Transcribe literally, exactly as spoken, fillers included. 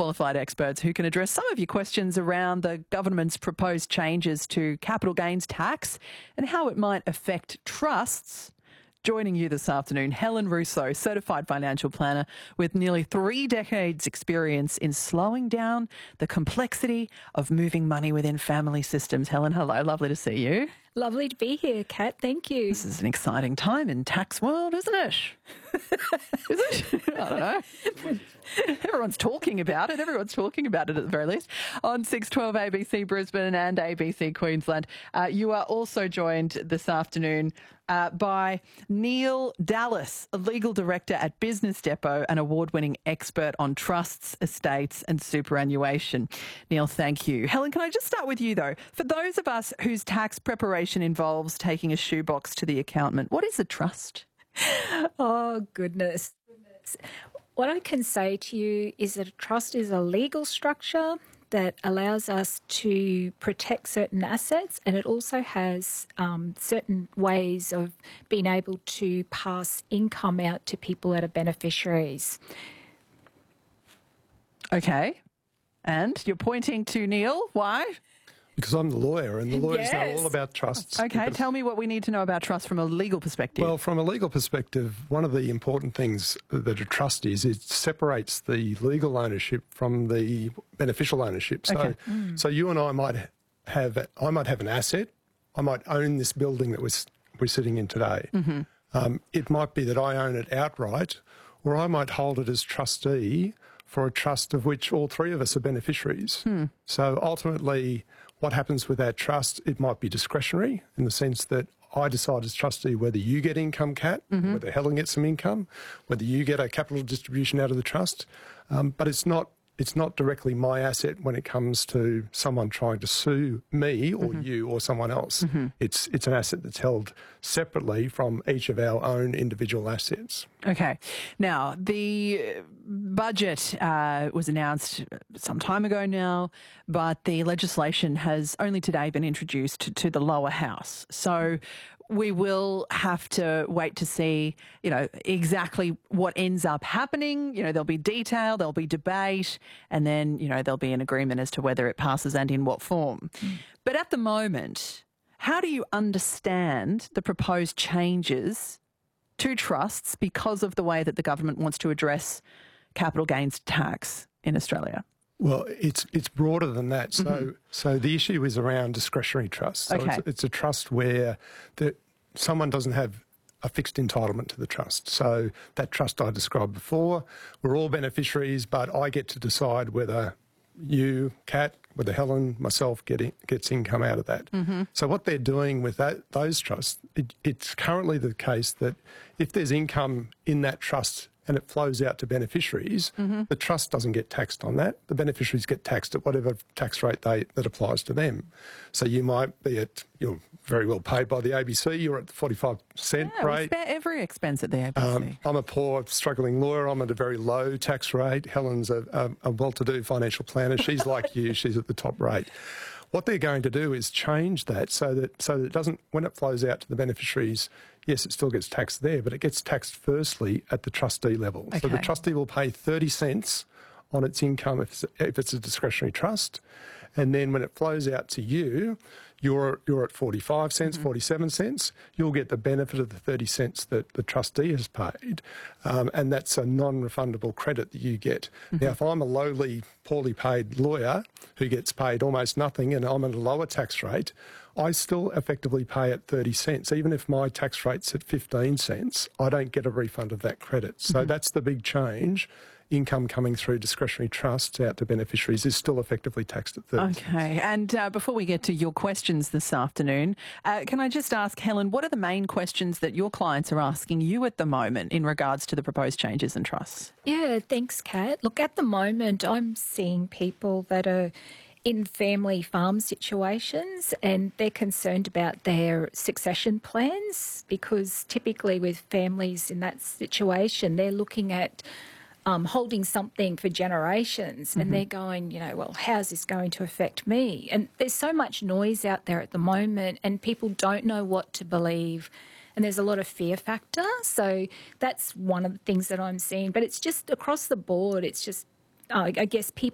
qualified experts who can address some of your questions around the government's proposed changes to capital gains tax and how it might affect trusts. Joining you this afternoon, Helen Russo, certified financial planner with nearly three decades experience in slowing down the complexity of moving money within family systems. Helen, hello. Lovely to see you. Lovely to be here, Kat. Thank you. This is an exciting time in tax world, isn't it? Is it? I don't know. Everyone's talking about it. Everyone's talking about it at the very least. On six twelve A B C Brisbane and A B C Queensland. Uh, you are also joined this afternoon uh, by Neil Dallas, a legal director at Business Depot, an award-winning expert on trusts, estates and superannuation. Neil, thank you. Helen, can I just start with you though? For those of us whose tax preparation involves taking a shoebox to the accountant, what is a trust? Oh, goodness. What I can say to you is that a trust is a legal structure that allows us to protect certain assets, and it also has um, certain ways of being able to pass income out to people that are beneficiaries. Okay. And you're pointing to Neil. Why? Because I'm the lawyer, and the lawyers Yes. know all about trusts. Okay, Because- tell me what we need to know about trust from a legal perspective. Well, from a legal perspective, one of the important things that a trust is, it separates the legal ownership from the beneficial ownership. So, Okay. so you and I might have, I might have an asset. I might own this building that we're, we're sitting in today. Mm-hmm. Um, it might be that I own it outright, or I might hold it as trustee for a trust of which all three of us are beneficiaries. Hmm. So ultimately, what happens with that trust, it might be discretionary in the sense that I decide as trustee whether you get income, Kat, Mm-hmm. whether Helen gets some income, whether you get a capital distribution out of the trust. Um, but it's not it's not directly my asset when it comes to someone trying to sue me or Mm-hmm. you or someone else. It's it's an asset that's held separately from each of our own individual assets. Okay. Now, the budget uh, was announced some time ago now, but the legislation has only today been introduced to, to the lower house. So we will have to wait to see, you know, exactly what ends up happening. You know, there'll be detail, there'll be debate, and then, you know, there'll be an agreement as to whether it passes and in what form. Mm. But at the moment, how do you understand the proposed changes to trusts because of the way that the government wants to address capital gains tax in Australia? Well, it's it's broader than that. So Mm-hmm. so the issue is around discretionary trusts. So Okay. it's, it's a trust where the, someone doesn't have a fixed entitlement to the trust. So that trust I described before, we're all beneficiaries, but I get to decide whether you, Kat, whether Helen, myself get in, gets income out of that. Mm-hmm. So what they're doing with that those trusts, it, it's currently the case that if there's income in that trust and it flows out to beneficiaries, Mm-hmm. the trust doesn't get taxed on that. The beneficiaries get taxed at whatever tax rate they, that applies to them. So you might be at, you're very well paid by the A B C, you're at the forty-five cent Yeah, we rate. spare every expense at the A B C. Um, I'm a poor, struggling lawyer. I'm at a very low tax rate. Helen's a, a, a well-to-do financial planner. She's like you. She's at the top rate. What they're going to do is change that so that so that it doesn't, when it flows out to the beneficiaries, yes, it still gets taxed there, but it gets taxed firstly at the trustee level. So the Okay. trustee will pay thirty cents on its income if it's, if it's a discretionary trust. And then when it flows out to you, you're you're at forty-five cents, Mm-hmm. forty-seven cents. You'll get the benefit of the thirty cents that the trustee has paid. Um, and that's a non-refundable credit that you get. Mm-hmm. Now, if I'm a lowly, poorly paid lawyer who gets paid almost nothing and I'm at a lower tax rate, I still effectively pay at thirty cents. Even if my tax rate's at fifteen cents, I don't get a refund of that credit. So Mm-hmm. that's the big change. Income coming through discretionary trusts out to beneficiaries is still effectively taxed at thirty cents. Okay. And uh, before we get to your questions this afternoon, uh, can I just ask, Helen, what are the main questions that your clients are asking you at the moment in regards to the proposed changes in trusts? Yeah, thanks, Kat. Look, at the moment, I'm seeing people that are in family farm situations and they're concerned about their succession plans because typically with families in that situation, they're looking at Um, holding something for generations Mm-hmm. and they're going, you know, well, how's this going to affect me? And there's so much noise out there at the moment and people don't know what to believe and there's a lot of fear factor. So that's one of the things that I'm seeing. But it's just across the board, it's just, uh, I guess, people